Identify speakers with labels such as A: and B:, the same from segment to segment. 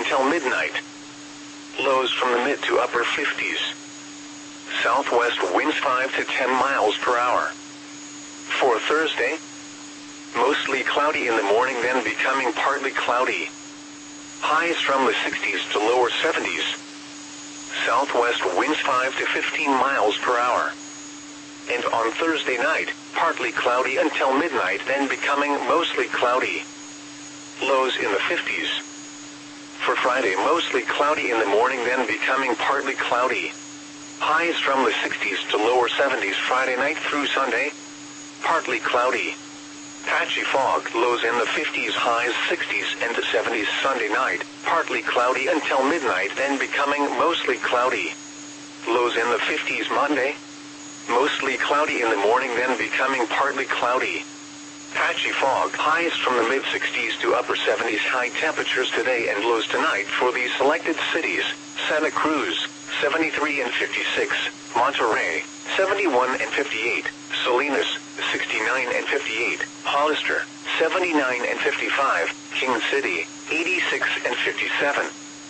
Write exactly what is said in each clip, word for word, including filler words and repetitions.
A: until midnight. Lows from the mid to upper fifties. Southwest winds five to ten miles per hour. For Thursday, mostly cloudy in the morning, then becoming partly cloudy. Highs from the sixties to lower seventies. Southwest winds five to fifteen miles per hour. And on Thursday night, partly cloudy until midnight, then becoming mostly cloudy. Lows in the fifties. For Friday, mostly cloudy in the morning, then becoming partly cloudy. Highs from the sixties to lower seventies Friday night through Sunday. Partly cloudy. Patchy fog, lows in the fifties, highs sixties and seventies Sunday night. Partly cloudy until midnight, then becoming mostly cloudy. Lows in the fifties Monday. Mostly cloudy in the morning, then becoming partly cloudy. Patchy fog, highs from the mid-sixties to upper seventies. High temperatures today and lows tonight for these selected cities: Santa Cruz, seventy-three and fifty-six, Monterey, seventy-one and fifty-eight, Salinas, sixty-nine and fifty-eight, Hollister, seventy-nine and fifty-five, King City, eighty-six and fifty-seven.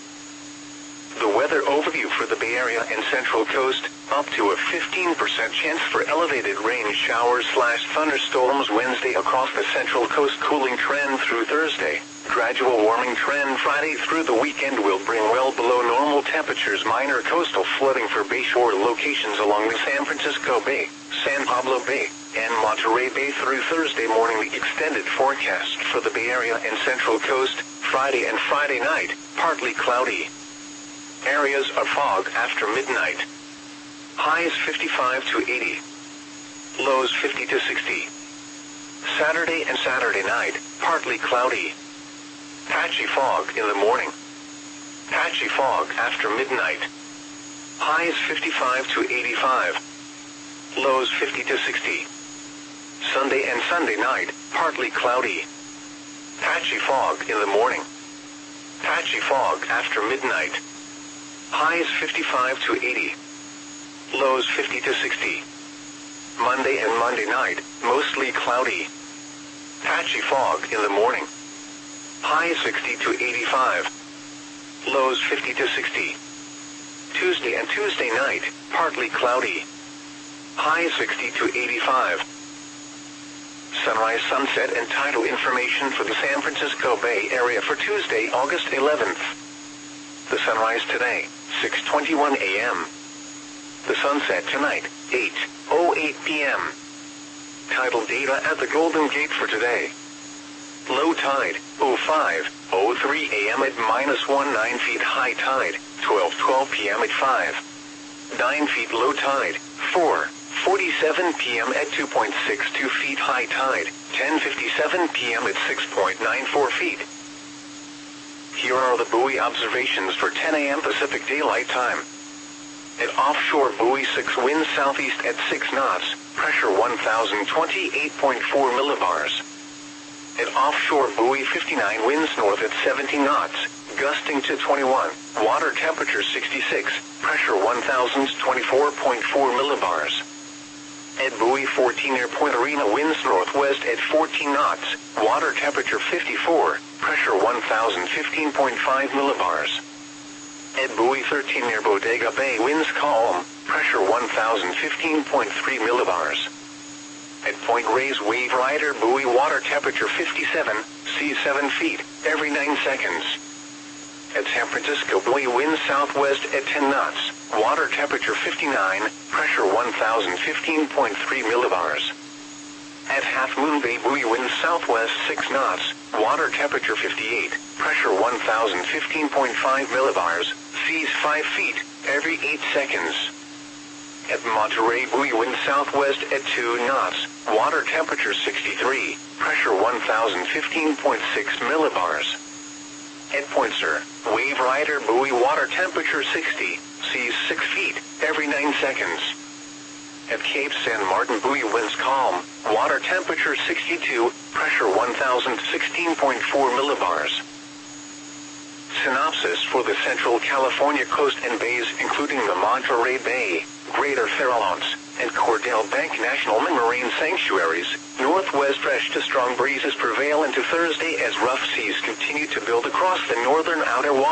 A: The weather overview for the Bay Area and Central Coast: up to a fifteen percent chance for elevated rain showers slash thunderstorms Wednesday across the Central Coast. Cooling trend through Thursday. Gradual warming trend Friday through the weekend will bring well below normal temperatures. Minor coastal flooding for bayshore locations along the San Francisco Bay, San Pablo Bay, and Monterey Bay through Thursday morning. The extended forecast for the Bay Area and Central Coast: Friday and Friday night, partly cloudy. Areas of fog after midnight. Highs fifty-five to eighty. Lows fifty to sixty. Saturday and Saturday night, partly cloudy. Patchy fog in the morning. Patchy fog after midnight. Highs fifty-five to eighty-five. Lows fifty to sixty. Sunday and Sunday night, partly cloudy. Patchy fog in the morning. Patchy fog after midnight. Highs fifty-five to eighty. Lows fifty to sixty. Monday and Monday night, mostly cloudy. Patchy fog in the morning. Highs sixty to eighty-five. Lows fifty to sixty. Tuesday and Tuesday night, partly cloudy. Highs sixty to eighty-five. Sunrise, sunset, and tidal information for the San Francisco Bay Area for Tuesday, August eleventh. The sunrise today, six twenty-one a m The sunset tonight, eight oh eight p m Tidal data at the Golden Gate for today. Low tide, oh five oh three a m at minus nineteen feet. High tide, twelve twelve p m at five nine feet. Low tide, four forty-seven p m at two point six two feet. High tide, ten fifty-seven p m at six point nine four feet. Here are the buoy observations for ten a m Pacific Daylight Time. At offshore buoy six, winds southeast at six knots, pressure one thousand twenty-eight point four millibars. At offshore buoy fifty-nine, winds north at seventeen knots, gusting to twenty-one, water temperature sixty-six, pressure one thousand twenty-four point four millibars. At buoy fourteen, near Point Arena, winds northwest at fourteen knots, water temperature fifty-four, pressure one thousand fifteen point five millibars. At buoy thirteen, near Bodega Bay, winds calm, pressure one thousand fifteen point three millibars. At Point Reyes Wave Rider buoy, water temperature fifty-seven, sea seven feet, every nine seconds. At San Francisco buoy, winds southwest at ten knots, water temperature fifty-nine, pressure one thousand fifteen point three millibars. At Half Moon Bay buoy, winds southwest six knots, water temperature fifty-eight, pressure one thousand fifteen point five millibars, seas five feet, every eight seconds. At Monterey buoy, winds southwest at two knots, water temperature sixty-three, pressure one thousand fifteen point six millibars. At Point Sur, Wave Rider buoy, water temperature sixty, seas six feet, every nine seconds. At Cape San Martin buoy, winds calm, water temperature sixty-two, pressure one thousand sixteen point four millibars. Synopsis for the Central California coast and bays, including the Monterey Bay, Greater Farallones, and Cordell Bank National Marine Sanctuaries. Northwest fresh to strong breezes prevail into Thursday as rough seas continue to build across the northern outer waters.